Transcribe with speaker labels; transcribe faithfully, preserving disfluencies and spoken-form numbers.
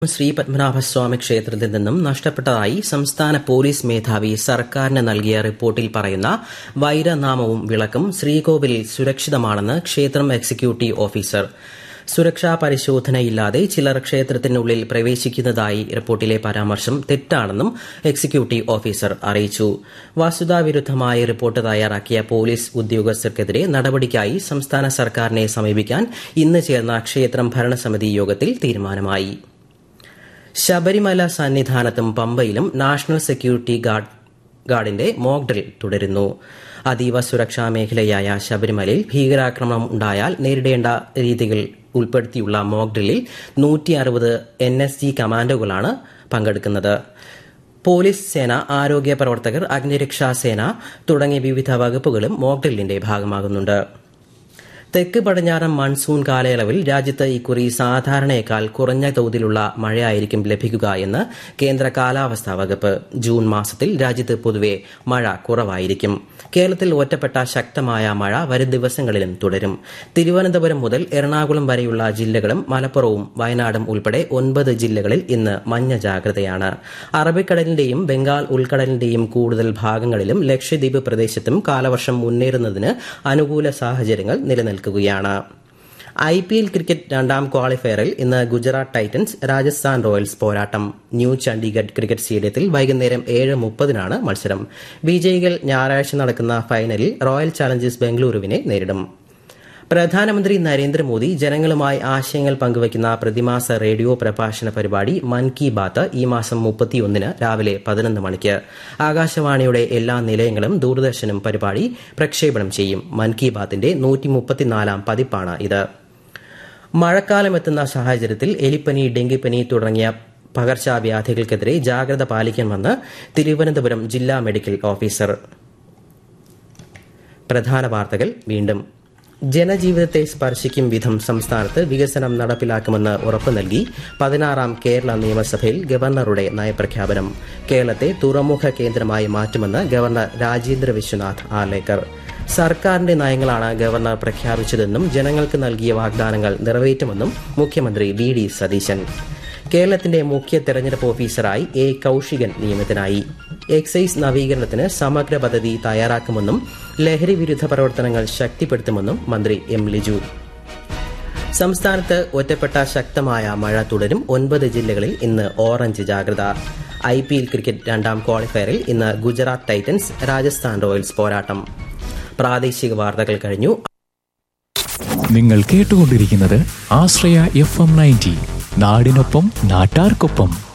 Speaker 1: ശ്രീ പത്മനാഭസ്വാമി ക്ഷേത്രത്തിൽ നിന്നും നഷ്ടപ്പെട്ടതായി സംസ്ഥാന പോലീസ് മേധാവി സർക്കാരിന് നൽകിയ റിപ്പോർട്ടിൽ പറയുന്ന വൈരനാമവും വിളക്കും ശ്രീകോവിലിൽ സുരക്ഷിതമാണെന്ന് ക്ഷേത്രം എക്സിക്യൂട്ടീവ് ഓഫീസർ. സുരക്ഷാ പരിശോധനയില്ലാതെ ചിലർ ക്ഷേത്രത്തിനുള്ളിൽ പ്രവേശിക്കുന്നതായി റിപ്പോർട്ടിലെ പരാമർശം തെറ്റാണെന്നും എക്സിക്യൂട്ടീവ് ഓഫീസർ അറിയിച്ചു. വസ്തുതാവിരുദ്ധമായ റിപ്പോർട്ട് തയ്യാറാക്കിയ പോലീസ് ഉദ്യോഗസ്ഥർക്കെതിരെ നടപടിക്കായി സംസ്ഥാന സർക്കാരിനെ സമീപിക്കാൻ ഇന്ന് ചേർന്ന ക്ഷേത്രം ഭരണസമിതി യോഗത്തിൽ തീരുമാനമായി. ശബരിമല സന്നിധാനത്തും പമ്പയിലും നാഷണൽ സെക്യൂരിറ്റി ഗാർഡിന്റെ മോക്ക് ഡ്രിൽ തുടരുന്നു. അതീവ സുരക്ഷാ മേഖലയായ ശബരിമലയിൽ ഭീകരാക്രമണം ഉണ്ടായാൽ നേരിടേണ്ട രീതികൾ ഉൾപ്പെടുത്തിയുള്ള മോക്ക് ഡ്രില്ലിൽ നൂറ്റി അറുപത് എൻ എസ് ജി കമാൻഡോകളാണ് പങ്കെടുക്കുന്നത്. പോലീസ് സേന, ആരോഗ്യ പ്രവർത്തകർ, അഗ്നിരക്ഷാ സേന തുടങ്ങിയ വിവിധ വകുപ്പുകളും മോക്ക് ഡ്രില്ലിന്റെ ഭാഗമാകുന്നുണ്ട്. തെക്ക് പടിഞ്ഞാറൻ മൺസൂൺ കാലയളവിൽ രാജ്യത്ത് ഇക്കുറി സാധാരണയേക്കാൾ കുറഞ്ഞ തോതിലുള്ള മഴയായിരിക്കും ലഭിക്കുക എന്ന് കേന്ദ്ര കാലാവസ്ഥാ വകുപ്പ്. ജൂൺ മാസത്തിൽ രാജ്യത്ത് പൊതുവെ മഴ കുറവായിരിക്കും. കേരളത്തിൽ ഒറ്റപ്പെട്ട ശക്തമായ മഴ വരും ദിവസങ്ങളിലും തുടരും. തിരുവനന്തപുരം മുതൽ എറണാകുളം വരെയുള്ള ജില്ലകളും മലപ്പുറവും വയനാടും ഉൾപ്പെടെ ഒൻപത് ജില്ലകളിൽ ഇന്ന് മഞ്ഞ ജാഗ്രതയാണ്. അറബിക്കടലിന്റെയും ബംഗാൾ ഉൾക്കടലിന്റെയും കൂടുതൽ ഭാഗങ്ങളിലും ലക്ഷദ്വീപ് പ്രദേശത്തും കാലവർഷം മുന്നേറുന്നതിന് അനുകൂല സാഹചര്യങ്ങൾ നിലനിൽക്കും. ഐ പി എൽ ക്രിക്കറ്റ് രണ്ടാം ക്വാളിഫയറിൽ ഇന്ന് ഗുജറാത്ത് ടൈറ്റൻസ് രാജസ്ഥാൻ റോയൽസ് പോരാട്ടം. ന്യൂ ചണ്ഡീഗഡ് ക്രിക്കറ്റ് സ്റ്റേഡിയത്തിൽ വൈകുന്നേരം ഏഴ് മുപ്പതിനാണ് മത്സരം. വിജയികൾ ഞായറാഴ്ച നടക്കുന്ന ഫൈനലിൽ റോയൽ ചാലഞ്ചേഴ്സ് ബംഗളൂരുവിനെ നേരിടും. പ്രധാനമന്ത്രി നരേന്ദ്രമോദി ജനങ്ങളുമായി ആശയങ്ങൾ പങ്കുവയ്ക്കുന്ന പ്രതിമാസ റേഡിയോ പ്രഭാഷണ പരിപാടി മൻ കി ബാത്ത് ഈ മാസം മുപ്പത്തിയൊന്നിന് രാവിലെ പതിനൊന്ന് മണിക്ക് ആകാശവാണിയുടെ എല്ലാ നിലയങ്ങളും ദൂരദർശനും പരിപാടി പ്രക്ഷേപണം ചെയ്യും. മൻ കി ബാത്തിന്റെ നൂറ്റി മുപ്പത്തിനാലാം പതിപ്പാണ് ഇത്. മഴക്കാലമെത്തുന്ന സാഹചര്യത്തിൽ എലിപ്പനി, ഡെങ്കിപ്പനി തുടങ്ങിയ പകർച്ചവ്യാധികൾക്കെതിരെ ജാഗ്രത പാലിക്കണമെന്ന് തിരുവനന്തപുരം ജില്ലാ മെഡിക്കൽ ഓഫീസർ. പ്രധാന വാർത്തകൾ വീണ്ടും. ജനജീവിതത്തെ സ്പർശിക്കും വിധം സംസ്ഥാനത്ത് വികസനം നടപ്പിലാക്കുമെന്ന് ഉറപ്പു നൽകി പതിനാറാം കേരള നിയമസഭയിൽ ഗവർണറുടെ നയപ്രഖ്യാപനം. കേരളത്തെ തുറമുഖ കേന്ദ്രമായി മാറ്റുമെന്ന് ഗവർണർ രാജേന്ദ്ര വിശ്വനാഥ് ആർലേക്കർ. സർക്കാരിന്റെ നയങ്ങളാണ് ഗവർണർ പ്രഖ്യാപിച്ചതെന്നും ജനങ്ങൾക്ക് നൽകിയ വാഗ്ദാനങ്ങൾ നിറവേറ്റുമെന്നും മുഖ്യമന്ത്രി വി ഡി സതീശൻ. കേരളത്തിന്റെ മുഖ്യ തെരഞ്ഞെടുപ്പ് ഓഫീസറായി എ കൌശികൻ നിയമിതനായി. എക്സൈസ് നവീകരണത്തിന് സമഗ്ര പദ്ധതി തയ്യാറാക്കുമെന്നും ലഹരി വിരുദ്ധ പ്രവർത്തനങ്ങൾ ശക്തിപ്പെടുത്തുമെന്നും മന്ത്രി എം ലിജു. സംസ്ഥാനത്ത് ഒറ്റപ്പെട്ട ശക്തമായ മഴ തുടരും. ഒൻപത് ജില്ലകളിൽ ഇന്ന് ഓറഞ്ച് ജാഗ്രത. ഐ പി എൽ ക്രിക്കറ്റ് രണ്ടാം ക്വാളിഫയറിൽ ഇന്ന് ഗുജറാത്ത് ടൈറ്റൻസ് രാജസ്ഥാൻ റോയൽസ് പോരാട്ടം. പ്രാദേശിക വാർത്തകൾ കഴിഞ്ഞു.
Speaker 2: നിങ്ങൾ കേട്ടുകൊണ്ടിരിക്കുന്നത് ആശ്രയ എഫ് എം നയൻറ്റി, നാടിനൊപ്പം നാട്ടാർക്കൊപ്പം.